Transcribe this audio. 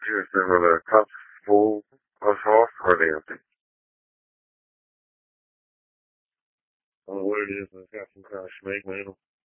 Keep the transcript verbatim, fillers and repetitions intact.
Yes, and were the cups full of sauce or they empty? I don't know what it is, but it's got some kind of snake in them.